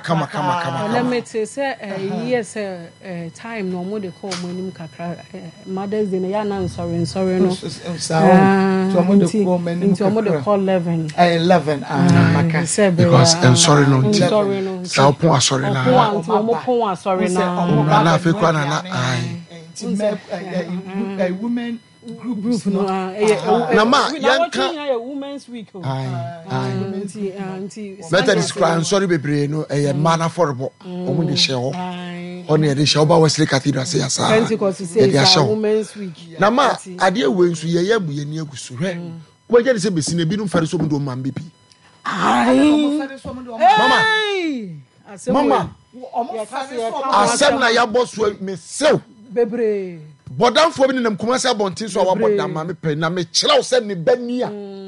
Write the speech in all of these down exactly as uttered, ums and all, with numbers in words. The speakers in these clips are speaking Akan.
kama kama kama. Let me say yes time no more dey call mo nim kakra Mother's Day na ya na sorry sorry no. So mo dey call mo nim. So mo dey call eleven. eleven ah maka. Because I'm sorry no. Sorry no. Sa pon sorry na. Mo pon sorry na. Na fe kwa na na ai. A women group group no na ma yanka a women's week ai ai anti anti Methodist clan sorry bebre no e man affordable omo de she ho on e de she oba Wesley Cathedral say asa Pentecost say women's week na ma ade we nsu ye ye bu ye ni agusu hwe wo je de se besi na bi no fere so mu do man bebi ai mama mama asem na ya boss me sew bebre Bodamfo bi nem kuma se bontin so wa bodam ma me pe na me kirew se ne bani a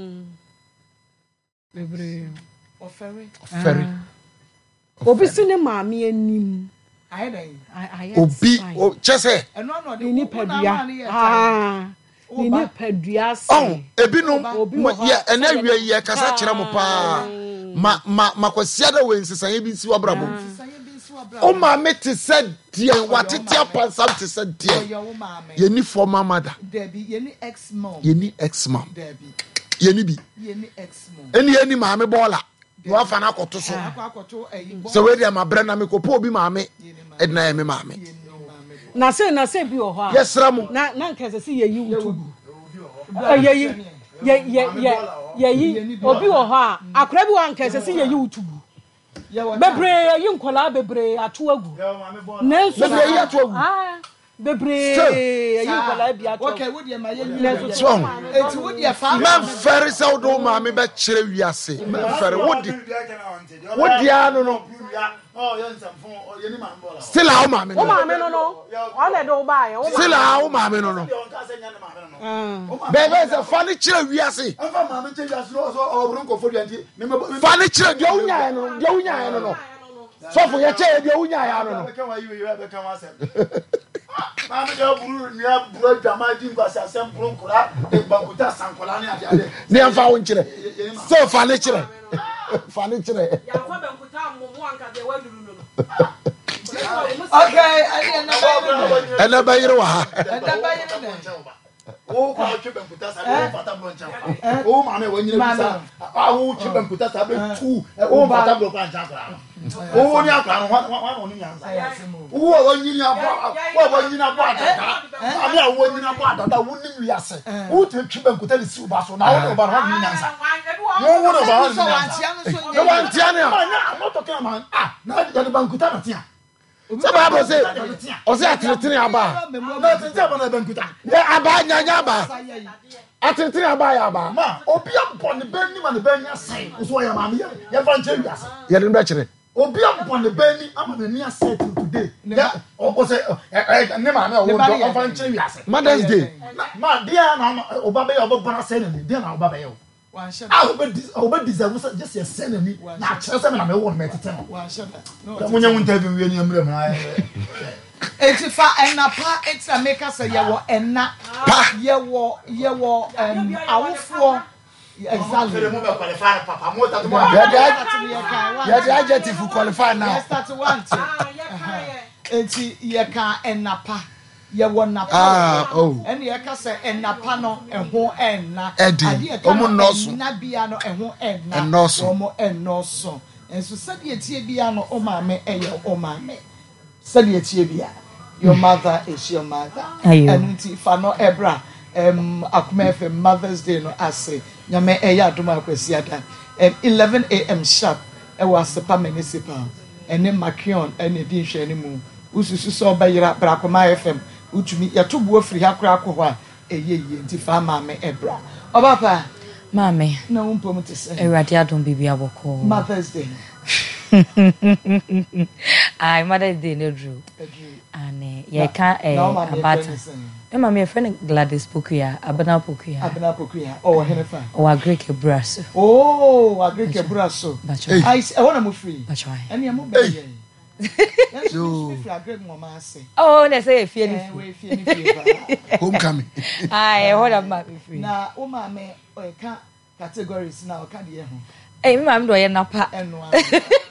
bebre ofere ofere obi sine maami anim ayi obi o chese eno no de ni padua ah ni padua se oh ebinom ye ena wie ye kasa kire mo pa ma ma makosia da we nsesan bi si wabrabo o ma me te said die watete apansam te said die ye ni former mother debi ye ni ex mom ye ni ex mom debi ye ni bi ye ni ex mom eni ye ni maame bola no afa na akoto so so we dey ma bre na me ko po obi maame edna ye me maame na se na se bi o ho a yesra mu na na nkese se ye yi YouTube ye yi ye ye ye ye yi obi o ho a akora bi wa nkese se ye yi YouTube bebre yi nkola bebre ato agu na nso bebre yi ato agu ah bebre yi nkola bi ato okay wo de ma ye na so eti wo de fa man fere se do maame be kire wiase man fere wo di wo di anu no oh yo nsamfo ye ni maame bola still a wo maame no wo maame no no o le do ba ye still a wo maame no no bebe se fani kire wiase afa maame kire wiase no so obrun ko fodi anti fani kire de unya no de unya no no so fo ye che de unya ya no no be kan wa yi we be kan wa sem maame de buru ni aburu djama di ngwa sa sem buru nkura e bankuta sankola ni ade ade ni amfa wo nkire so fani kire fani kire ya fa bankuta mo mo anka de waduru no okay ani na ena ba yire wa ha ena ba yire na o ko che bankuta sa be fata bloncha o maame wo nyina bisa a wo che bankuta sa be tu o fata bloncha kwa o ni akwa no wa no ni nyanza wo wo nyina abo wo wo nyina abo adada abi a wo nyina abo adada wo ni wiase wo te che bankuta ni si ba so na wo ba no ni nyanza wo wo no ba ni nyanza no wa ntia ne a mo to kan man ah na de bankuta na tia se ba bo se o se atretene aba na te tia ba na bankuta ye aba nyanya aba atretene aba ya aba ma obi abon ne ben ni ma ne ben nya sai so ya ma me ya fa nche wiase ye ne be kire obi abon ne ben ni ama na ni asset today ya o se ne ma me o do o fa nche wiase Mother's Day ma dia na oba be oba bana sai na ni dia na oba be yo ah oba oba deserve just ya sai na ni na kire se me na me won me tete no wa shada no munya munta bi wi ni amre ma eti fa enapa etsa make us ye wo enna ye wo ye wo em awofo exactly mo be qualify papa mo ta mo ya the adjective qualify now yes start one eti ye ka enapa ye wo napa ah oh ene ye ka se enapa no eho enna ade omo noso na bia no eho enna enoso omo enoso enso sade etie bia no o maame eye o maame sade etie bia your mother is your mother and if no ebra um akuma Mother's Day no ase nyame eya adoma akwasi ada um eleven a m sharp e was sepa municipal ene makion ene di hwe ne mu ususu so bayira brakoma F M utumi yatobu afiri hakora akọ a eye ye nti fa maame ebra obapa maame na umpom te se erade adom bibi aboko Mother's Day ai Mother's Day no drew and ye can about e ma me friend Gladys Pokuya abana Pokuya abana Pokuya oh henefa o agreke braso oh agreke braso I I want to move free but why and you move baby so oh let's say if you homecoming ai hold up my free na o ma me o ka categories na o ka de ho eh me ma me do ye napa eno